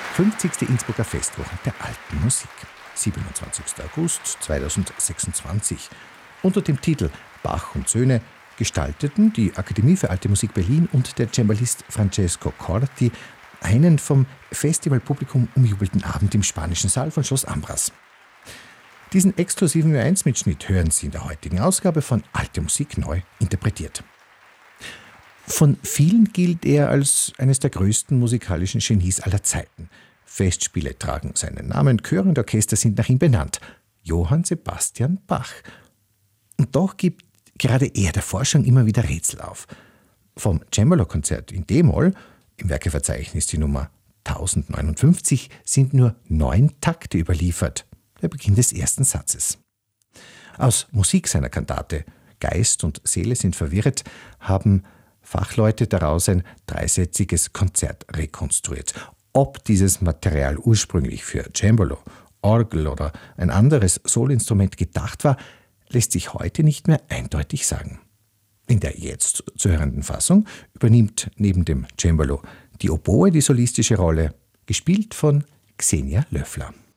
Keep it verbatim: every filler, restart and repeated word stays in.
fünfzigste Innsbrucker Festwochen der alten Musik. siebenundzwanzigster August zweitausendsechsundzwanzig. Unter dem Titel Bach und Söhne gestalteten die Akademie für Alte Musik Berlin und der Cembalist Francesco Corti einen vom Festivalpublikum umjubelten Abend im Spanischen Saal von Schloss Ambras. Diesen exklusiven Ö eins Mitschnitt hören Sie in der heutigen Ausgabe von Alte Musik neu interpretiert. Von vielen gilt er als eines der größten musikalischen Genies aller Zeiten. Festspiele tragen seinen Namen, Chöre und Orchester sind nach ihm benannt. Johann Sebastian Bach. Und doch gibt gerade er der Forschung immer wieder Rätsel auf. Vom Cembalo-Konzert in D-Moll, im Werkeverzeichnis die Nummer tausendneunundfünfzig, sind nur neun Takte überliefert, der Beginn des ersten Satzes. Aus Musik seiner Kantate Geist und Seele sind verwirrt haben Fachleute daraus ein dreisätziges Konzert rekonstruiert. Ob dieses Material ursprünglich für Cembalo, Orgel oder ein anderes Solinstrument gedacht war, lässt sich heute nicht mehr eindeutig sagen. In der jetzt zu hörenden Fassung übernimmt neben dem Cembalo die Oboe die solistische Rolle, gespielt von Xenia Löffler.